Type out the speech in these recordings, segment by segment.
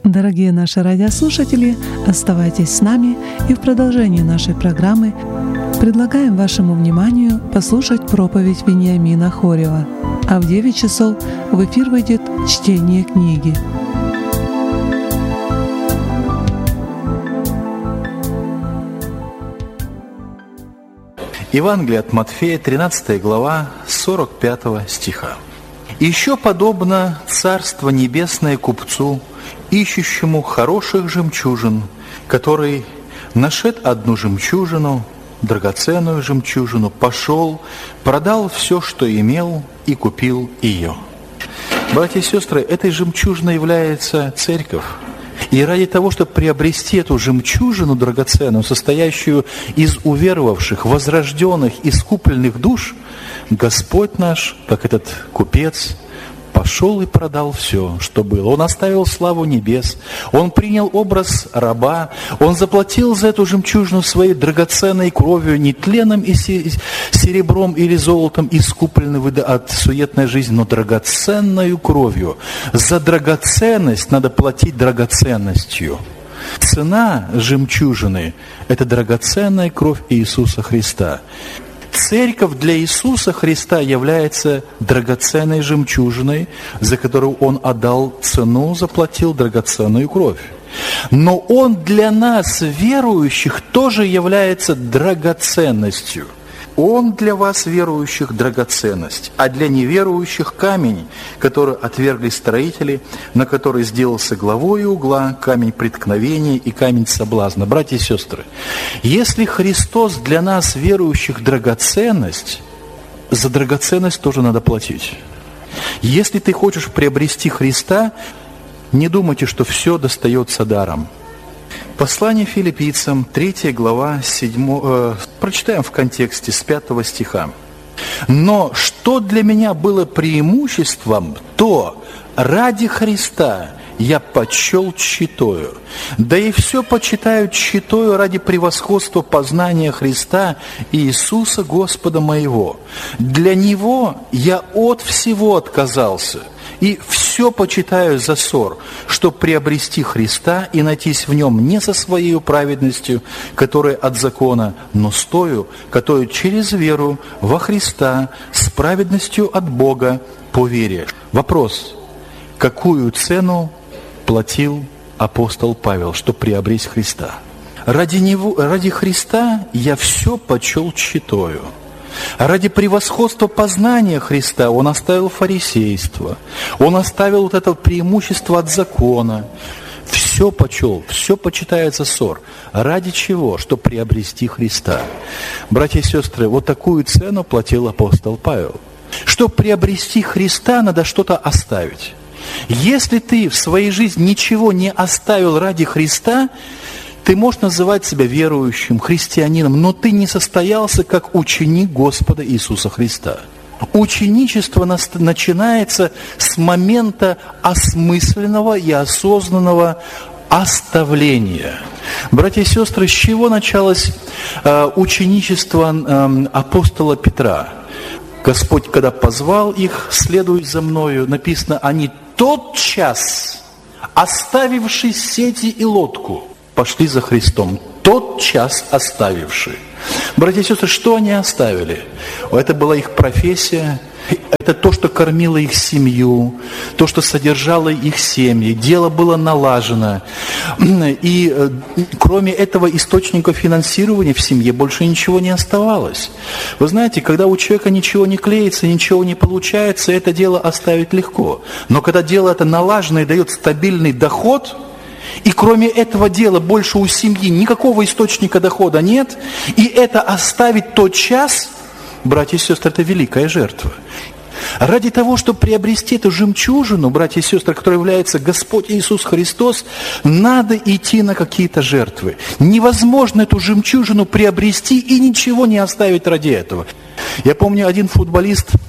Дорогие наши радиослушатели, оставайтесь с нами, и в продолжении нашей программы предлагаем вашему вниманию послушать проповедь Вениамина Хорева. А в 9 часов в эфир выйдет чтение книги. Евангелие от Матфея, 13 глава, 45 стиха. «Еще подобно Царство Небесное купцу, ищущему хороших жемчужин, который, нашед одну жемчужину, драгоценную жемчужину, пошел, продал все, что имел, и купил ее». Братья и сестры, этой жемчужиной является церковь. И ради того, чтобы приобрести эту жемчужину драгоценную, состоящую из уверовавших, возрожденных, искупленных душ, Господь наш, как этот купец, пошел и продал все, что было. Он оставил славу небес, Он принял образ раба, Он заплатил за эту жемчужину своей драгоценной кровью, не тленом и серебром или золотом, искупленной от суетной жизни, но драгоценной кровью. За драгоценность надо платить драгоценностью. Цена жемчужины – это драгоценная кровь Иисуса Христа. Церковь для Иисуса Христа является драгоценной жемчужиной, за которую Он отдал цену, заплатил драгоценную кровь. Но Он для нас, верующих, тоже является драгоценностью. Он для вас, верующих, драгоценность, а для неверующих камень, который отвергли строители, на который сделался главой угла, камень преткновения и камень соблазна. Братья и сестры, если Христос для нас, верующих, драгоценность, за драгоценность тоже надо платить. Если ты хочешь приобрести Христа, не думайте, что все достается даром. Послание Филиппийцам, 3 глава, 7, прочитаем в контексте с 5 стиха. «Но что для меня было преимуществом, то ради Христа я почел тщетою, да и все почитаю тщетою ради превосходства познания Христа и Иисуса Господа моего. Для Него я от всего отказался, и все почитаю за ссор, чтобы приобрести Христа и найтись в Нем не со своей праведностью, которая от закона, но с тою, которая через веру во Христа, с праведностью от Бога по вере». Вопрос: какую цену платил апостол Павел, чтобы приобрести Христа? Ради Христа я все почел тщетою. Ради превосходства познания Христа Он оставил фарисейство, Он оставил вот это преимущество от закона. Все почел, все почитает за ссор. Ради чего? Чтобы приобрести Христа. Братья и сестры, вот такую цену платил апостол Павел. Чтобы приобрести Христа, надо что-то оставить. Если ты в своей жизни ничего не оставил ради Христа, ты можешь называть себя верующим, христианином, но ты не состоялся как ученик Господа Иисуса Христа. Ученичество начинается с момента осмысленного и осознанного оставления. Братья и сестры, с чего началось ученичество апостола Петра? Господь, когда позвал их: «Следуй за мною», написано, они тотчас, оставивши сети и лодку, пошли за Христом, тотчас оставивши. Братья и сестры, что они оставили? Это была их профессия, это то, что кормило их семью, то, что содержало их семьи, дело было налажено. И кроме этого источника финансирования в семье больше ничего не оставалось. Вы знаете, когда у человека ничего не клеится, ничего не получается, это дело оставить легко. Но когда дело это налажено и дает стабильный доход, и кроме этого дела больше у семьи никакого источника дохода нет, и это оставить тотчас, братья и сестры, это великая жертва. Ради того, чтобы приобрести эту жемчужину, братья и сестры, которая является Господь Иисус Христос, надо идти на какие-то жертвы. Невозможно эту жемчужину приобрести и ничего не оставить ради этого. Я помню, один футболист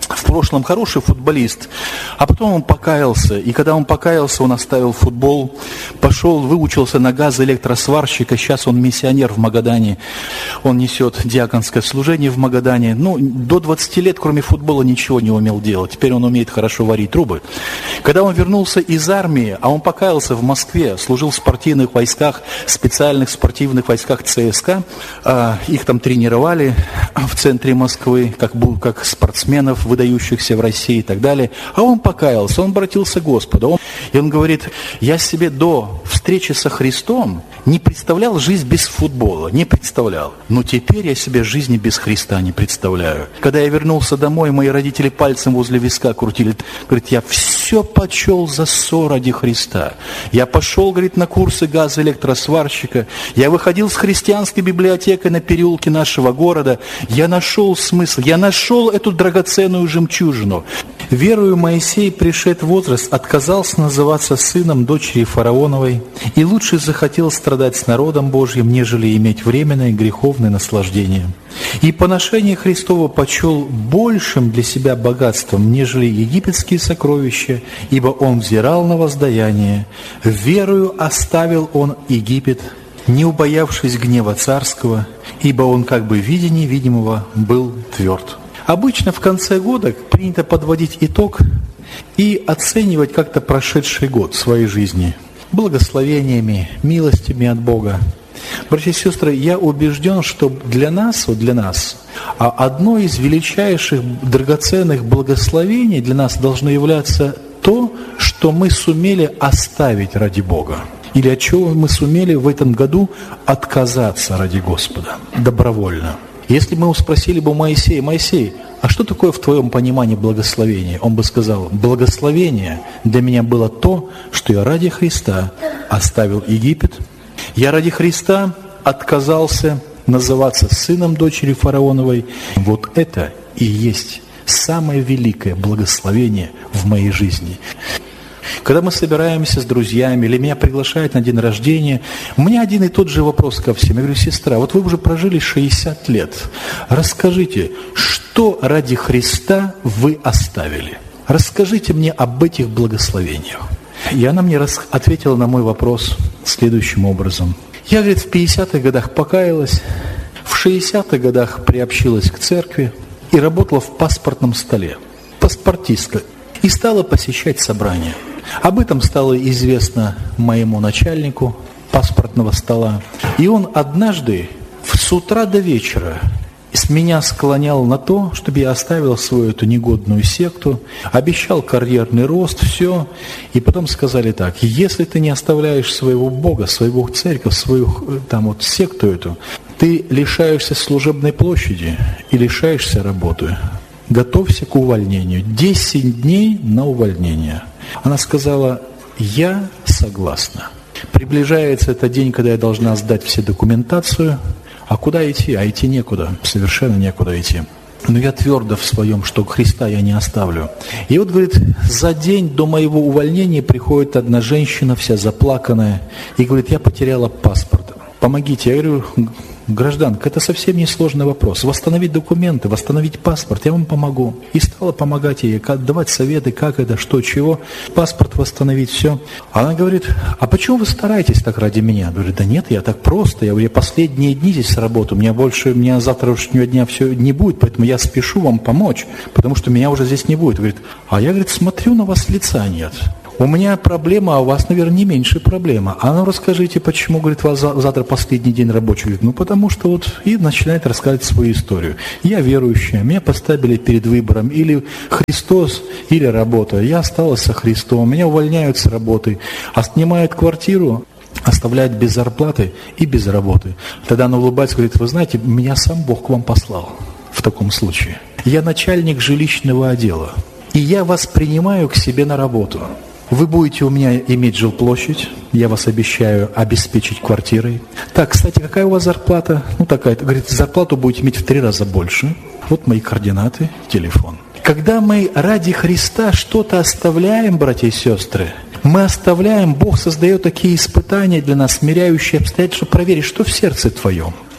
в прошлом хороший футболист, а потом он покаялся. И когда он покаялся, он оставил футбол, пошел, выучился на газоэлектросварщика. Сейчас он миссионер в Магадане. Он несет диаконское служение в Магадане. До 20 лет, кроме футбола, ничего не умел делать. Теперь он умеет хорошо варить трубы. Когда он вернулся из армии, а он покаялся в Москве, служил в спортивных войсках, специальных спортивных войсках ЦСКА, их там тренировали в центре Москвы, как спортсменов, выдающихся в России и так далее. А он покаялся, он обратился к Господу. И он говорит: я себе до встречи со Христом не представлял жизнь без футбола, не представлял. Но теперь я себе жизни без Христа не представляю. Когда я вернулся домой, мои родители пальцем возле виска крутили. Говорит, я все почел за ссор ради Христа. Я пошел, говорит, на курсы газоэлектросварщика. Я выходил с христианской библиотекой на переулке нашего города. Я нашел смысл, я нашел эту драгоценную жемчужину. Верую, Моисей, пришед в возраст, отказался называться сыном дочери фараоновой и лучше захотел страдать с народом Божьим, нежели иметь временное греховное наслаждение. И поношение Христово почел большим для себя богатством, нежели египетские сокровища, ибо он взирал на воздаяние. Верою оставил он Египет, не убоявшись гнева царского, ибо он как бы видя невидимого был тверд. Обычно в конце года принято подводить итог и оценивать как-то прошедший год своей жизни благословениями, милостями от Бога. Братья и сестры, я убежден, что для нас, одно из величайших драгоценных благословений для нас должно являться то, что мы сумели оставить ради Бога. Или от чего мы сумели в этом году отказаться ради Господа добровольно. Если бы мы спросили бы Моисея: Моисей, а что такое в твоем понимании благословение? Он бы сказал: благословение для меня было то, что я ради Христа оставил Египет, я ради Христа отказался называться сыном дочери фараоновой. Вот это и есть самое великое благословение в моей жизни. Когда мы собираемся с друзьями, или меня приглашают на день рождения, у меня один и тот же вопрос ко всем. Я говорю: сестра, вот вы уже прожили 60 лет. Расскажите, что ради Христа вы оставили? Расскажите мне об этих благословениях. И она мне ответила на мой вопрос следующим образом. Я, говорит, в 50-х годах покаялась, в 60-х годах приобщилась к церкви и работала в паспортном столе, паспортистка, и стала посещать собрания. Об этом стало известно моему начальнику паспортного стола. И он однажды с утра до вечера с меня склонял на то, чтобы я оставил свою эту негодную секту, обещал карьерный рост, все. И потом сказали так: если ты не оставляешь своего Бога, своего церковь, свою секту эту, ты лишаешься служебной площади и лишаешься работы. Готовься к увольнению. 10 дней на увольнение. Она сказала: я согласна. Приближается этот день, когда я должна сдать все документацию. А куда идти? А идти некуда. Совершенно некуда идти. Но я твердо в своем, что Христа я не оставлю. И вот, говорит, за день до моего увольнения приходит одна женщина, вся заплаканная, и говорит: я потеряла паспорт. Помогите. Я говорю: гражданка, это совсем не сложный вопрос. Восстановить документы, восстановить паспорт, я вам помогу. И стала помогать ей, давать советы, как это, что, чего. Паспорт восстановить, все. Она говорит: а почему вы стараетесь так ради меня? Я говорю: да нет, я так просто. Я говорю: я последние дни здесь работаю, у меня завтрашнего дня все не будет, поэтому я спешу вам помочь, потому что меня уже здесь не будет. Говорит: а я, говорит, смотрю, на вас лица нет. У меня проблема, а у вас, наверное, не меньше проблема. А ну расскажите, почему, говорит, у вас завтра последний день рабочий? Говорит: потому что вот, и начинает рассказывать свою историю. Я верующая, меня поставили перед выбором или Христос, или работа. Я осталась со Христом, меня увольняют с работы, а снимают квартиру, оставляют без зарплаты и без работы. Тогда она улыбается, говорит: вы знаете, меня сам Бог к вам послал в таком случае. Я начальник жилищного отдела, и я вас принимаю к себе на работу. Вы будете у меня иметь жилплощадь, я вас обещаю обеспечить квартирой. Так, кстати, какая у вас зарплата? Такая. Говорит: зарплату будете иметь в 3 раза больше. Вот мои координаты, телефон. Когда мы ради Христа что-то оставляем, братья и сестры, мы оставляем, Бог создает такие испытания для нас, смиряющие обстоятельства, чтобы проверить, что в сердце твоем.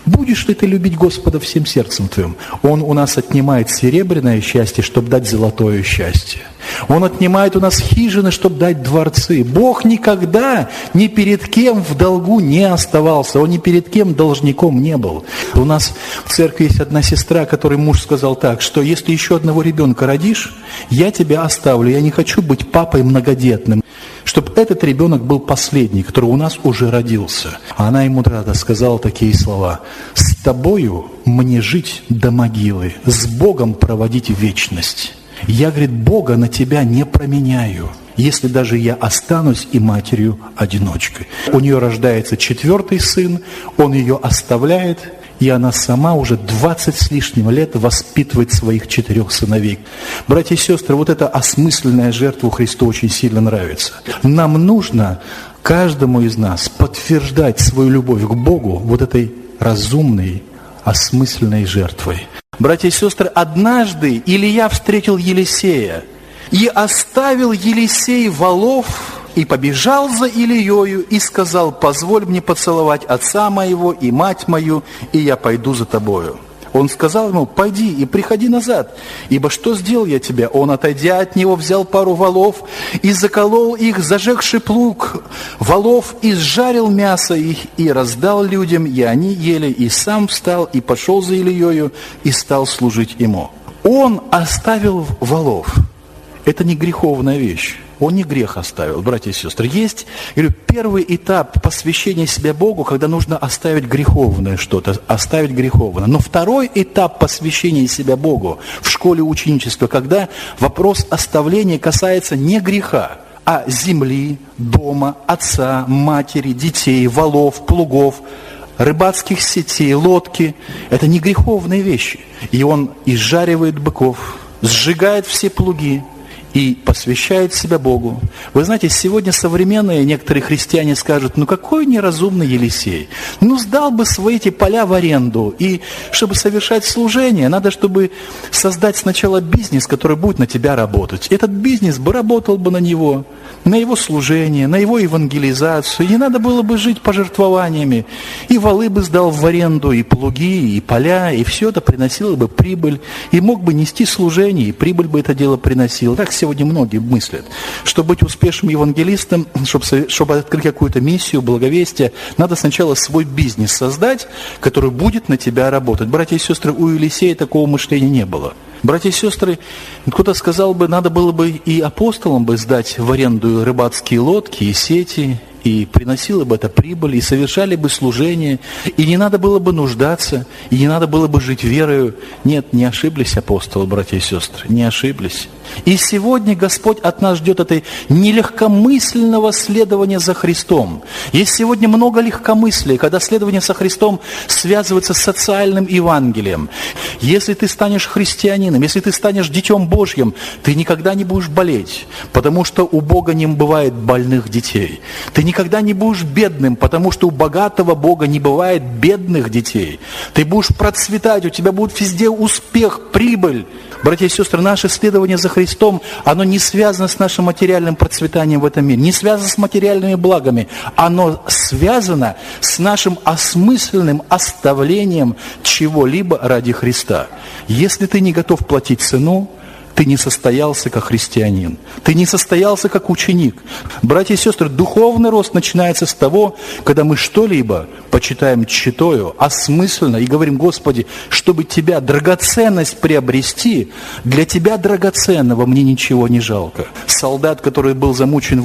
Будешь ли ты любить Господа всем сердцем твоим? Он у нас отнимает серебряное счастье, чтобы дать золотое счастье. Он отнимает у нас хижины, чтобы дать дворцы. Бог никогда ни перед кем в долгу не оставался. Он ни перед кем должником не был. У нас в церкви есть одна сестра, которой муж сказал так, что если еще одного ребенка родишь, я тебя оставлю. Я не хочу быть папой многодетным. Чтобы этот ребенок был последний, который у нас уже родился. А она ему тогда сказала такие слова: «С тобою мне жить до могилы, с Богом проводить вечность. Я, говорит, Бога на тебя не променяю, если даже я останусь и матерью-одиночкой». У нее рождается 4-й сын, он ее оставляет, и она сама уже 20 с лишним лет воспитывает своих 4 сыновей. Братья и сестры, вот эта осмысленная жертва Христу очень сильно нравится. Нам нужно каждому из нас подтверждать свою любовь к Богу вот этой разумной, осмысленной жертвой. Братья и сестры, однажды Илия встретил Елисея, и оставил Елисей волов, и побежал за Илиею, и сказал: «Позволь мне поцеловать отца моего и мать мою, и я пойду за тобою». Он сказал ему: «Пойди и приходи назад, ибо что сделал я тебе?» Он, отойдя от него, взял пару волов и заколол их, зажегши плуг волов, и сжарил мясо их, и раздал людям, и они ели, и сам встал, и пошел за Илиею, и стал служить ему. Он оставил волов. Это не греховная вещь. Он не грех оставил, братья и сестры. Есть, говорю, первый этап посвящения себя Богу, когда нужно оставить греховное что-то, оставить греховное. Но второй этап посвящения себя Богу в школе ученичества, когда вопрос оставления касается не греха, а земли, дома, отца, матери, детей, волов, плугов, рыбацких сетей, лодки. Это не греховные вещи. И он изжаривает быков, сжигает все плуги и посвящает себя Богу. Вы знаете, сегодня современные некоторые христиане скажут: ну какой неразумный Елисей. Ну сдал бы свои эти поля в аренду. И чтобы совершать служение, надо, чтобы создать сначала бизнес, который будет на тебя работать. Этот бизнес бы работал бы на него, на его служение, на его евангелизацию. И не надо было бы жить пожертвованиями. И валы бы сдал в аренду, и плуги, и поля, и все это приносило бы прибыль. И мог бы нести служение, и прибыль бы это дело приносило. Так сегодня многие мыслят. Чтобы быть успешным евангелистом, чтобы открыть какую-то миссию, благовестие, надо сначала свой бизнес создать, который будет на тебя работать. Братья и сестры, у Елисея такого мышления не было. Братья и сестры, кто-то сказал бы, надо было бы и апостолам бы сдать в аренду рыбацкие лодки и сети, и приносило бы это прибыль, и совершали бы служение, и не надо было бы нуждаться, и не надо было бы жить верою. Нет, не ошиблись апостолы, братья и сестры, не ошиблись. И сегодня Господь от нас ждет этой нелегкомысленного следования за Христом. Есть сегодня много легкомыслия, когда следование за Христом связывается с социальным Евангелием. Если ты станешь христианином, если ты станешь детем Божьим, ты никогда не будешь болеть, потому что у Бога не бывает больных детей. Ты никогда не будешь бедным, потому что у богатого Бога не бывает бедных детей. Ты будешь процветать, у тебя будет везде успех, прибыль. Братья и сестры, наше следование за Христом, оно не связано с нашим материальным процветанием в этом мире, не связано с материальными благами, оно связано с нашим осмысленным оставлением чего-либо ради Христа. Если ты не готов платить цену, ты не состоялся как христианин, ты не состоялся как ученик. Братья и сестры, духовный рост начинается с того, когда мы что-либо почитаем читою, осмысленно, и говорим: Господи, чтобы Тебя драгоценность приобрести, для Тебя драгоценного мне ничего не жалко. Солдат, который был замучен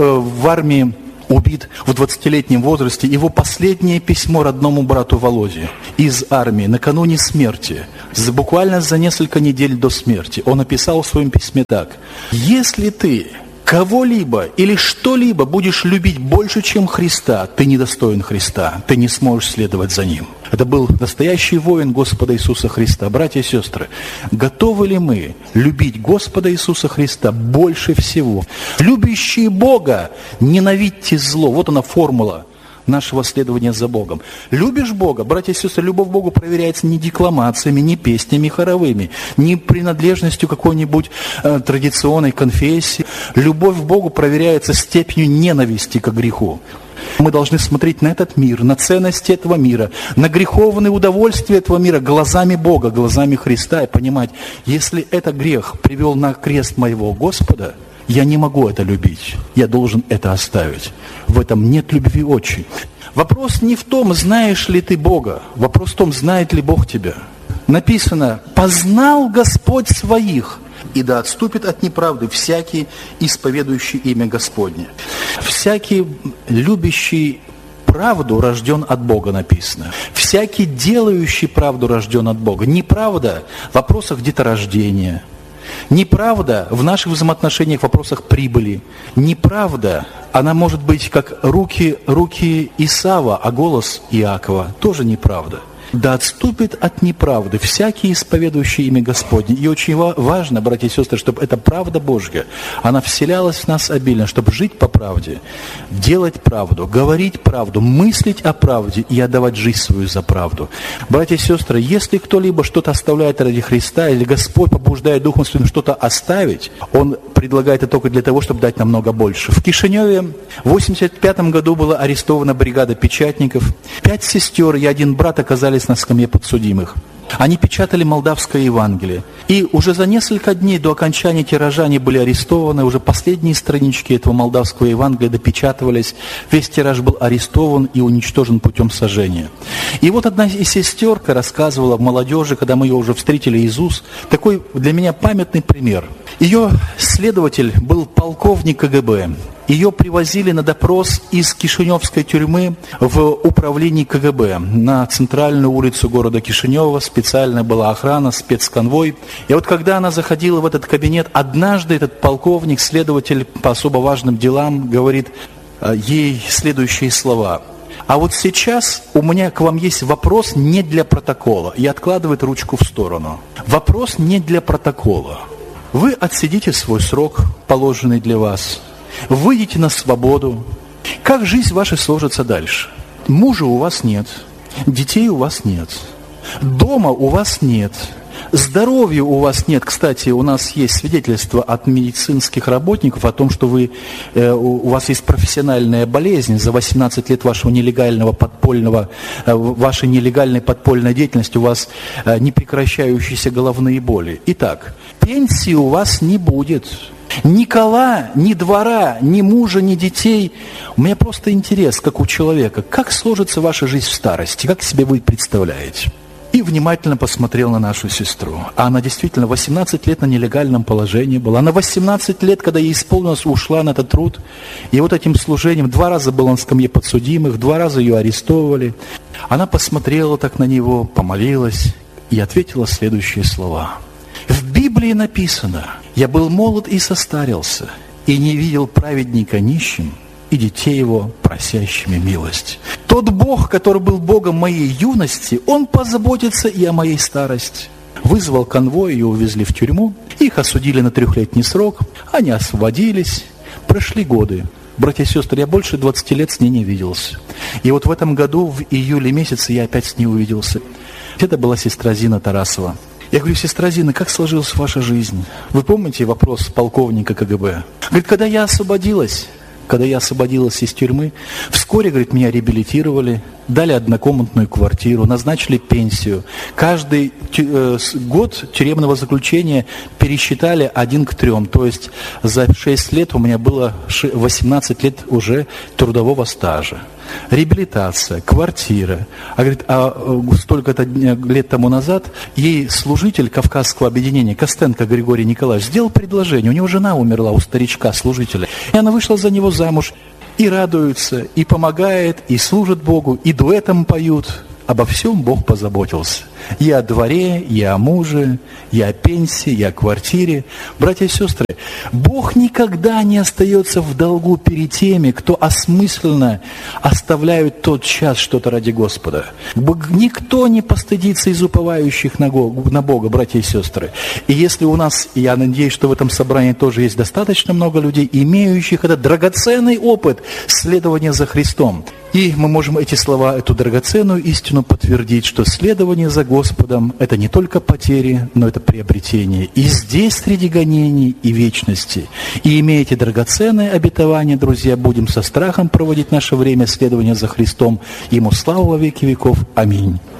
в армии, убит в 20-летнем возрасте, его последнее письмо родному брату Володе из армии накануне смерти, буквально за несколько недель до смерти, он написал в своем письме так: «Если ты кого-либо или что-либо будешь любить больше, чем Христа, ты недостоин Христа, ты не сможешь следовать за Ним». Это был настоящий воин Господа Иисуса Христа. Братья и сестры, готовы ли мы любить Господа Иисуса Христа больше всего? Любящие Бога, ненавидьте зло. Вот она формула нашего следования за Богом. Любишь Бога, братья и сестры, любовь к Богу проверяется не декламациями, не песнями хоровыми, не принадлежностью какой-нибудь традиционной конфессии. Любовь к Богу проверяется степенью ненависти к греху. Мы должны смотреть на этот мир, на ценности этого мира, на греховные удовольствия этого мира глазами Бога, глазами Христа и понимать, если этот грех привел на крест моего Господа, я не могу это любить, я должен это оставить. В этом нет любви отче. Вопрос не в том, знаешь ли ты Бога, вопрос в том, знает ли Бог тебя. Написано, познал Господь своих, и да отступит от неправды всякий, исповедующий имя Господне. Всякий, любящий правду, рожден от Бога, написано. Всякий, делающий правду, рожден от Бога. Неправда в вопросах деторождения. Неправда в наших взаимоотношениях в вопросах прибыли. Неправда, она может быть как руки Исава, а голос Иакова. Тоже неправда. Да отступит от неправды всякий, исповедующий имя Господне. И очень важно, братья и сестры, чтобы эта правда Божья, она вселялась в нас обильно, чтобы жить по правде, делать правду, говорить правду, мыслить о правде и отдавать жизнь свою за правду. Братья и сестры, если кто-либо что-то оставляет ради Христа, или Господь побуждает Духом Святым что-то оставить, Он предлагает это только для того, чтобы дать намного больше. В Кишиневе в 1985 году была арестована бригада печатников. 5 сестер и 1 брат оказались на скамье подсудимых. Они печатали молдавское Евангелие. И уже за несколько дней до окончания тиража они были арестованы. Уже последние странички этого молдавского Евангелия допечатывались. Весь тираж был арестован и уничтожен путем сожжения. И вот одна из сестерка рассказывала в молодежи, когда мы ее уже встретили из уст, такой для меня памятный пример. Ее следователь был полковник КГБ. Ее привозили на допрос из Кишиневской тюрьмы в управлении КГБ на центральную улицу города Кишинева. Специальная была охрана, спецконвой. И вот когда она заходила в этот кабинет, однажды этот полковник, следователь по особо важным делам, говорит ей следующие слова. А вот сейчас у меня к вам есть вопрос не для протокола. И откладывает ручку в сторону. Вопрос не для протокола. Вы отсидите свой срок, положенный для вас. Выйдете на свободу. Как жизнь ваша сложится дальше? Мужа у вас нет, детей у вас нет, дома у вас нет, здоровья у вас нет. Кстати, у нас есть свидетельство от медицинских работников о том, что у вас есть профессиональная болезнь за 18 лет вашей нелегальной подпольной деятельности, у вас непрекращающиеся головные боли. Итак, пенсии у вас не будет. Ни кола, ни двора, ни мужа, ни детей. У меня просто интерес, как у человека, как сложится ваша жизнь в старости, как себе вы представляете? И внимательно посмотрел на нашу сестру. А она действительно 18 лет на нелегальном положении была. Она 18 лет, когда ей исполнилось, ушла на этот труд. И вот этим служением 2 раза была на скамье подсудимых, 2 раза ее арестовывали. Она посмотрела так на него, помолилась и ответила следующие слова. В Библии написано: «Я был молод и состарился, и не видел праведника нищим, и детей его просящими милость». Тот Бог, который был Богом моей юности, Он позаботится и о моей старости. Вызвал конвой, ее увезли в тюрьму, их осудили на 3-летний срок, они освободились, прошли годы. Братья и сестры, я больше 20 лет с ней не виделся. И вот в этом году, в июле месяце, я опять с ней увиделся. Это была сестра Зина Тарасова. Я говорю: сестра Зина, как сложилась ваша жизнь? Вы помните вопрос полковника КГБ? Говорит, когда я освободилась из тюрьмы, вскоре, говорит, меня реабилитировали, дали однокомнатную квартиру, назначили пенсию. Каждый год тюремного заключения пересчитали 1 к 3. То есть за 6 лет у меня было 18 лет уже трудового стажа. Реабилитация, квартира. Говорит, столько-то лет тому назад ей служитель Кавказского объединения Костенко Григорий Николаевич сделал предложение. У него жена умерла, у старичка, служителя. И она вышла за него замуж. И радуется, и помогает, и служит Богу, и дуэтом поют. Обо всем Бог позаботился. И о дворе, и о муже, и о пенсии, и о квартире. Братья и сестры, Бог никогда не остается в долгу перед теми, кто осмысленно оставляет тот час что-то ради Господа. Никто не постыдится из уповающих на Бога, братья и сестры. И если у нас, я надеюсь, что в этом собрании тоже есть достаточно много людей, имеющих этот драгоценный опыт следования за Христом. И мы можем эти слова, эту драгоценную истину подтвердить, что следование за Господом – это не только потери, но это приобретение. И здесь, среди гонений и вечности. И имея эти драгоценные обетования, друзья, будем со страхом проводить наше время следования за Христом. Ему слава во веки веков. Аминь.